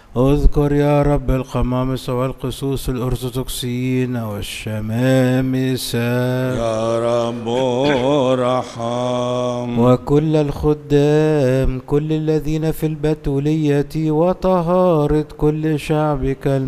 اذكر يا رب القمامسة والقسوس الأرثوذكسيين والشمامسة يا رب ارحم. وكل الخدام، كل الذين في البتولية وطهارة كل شعبك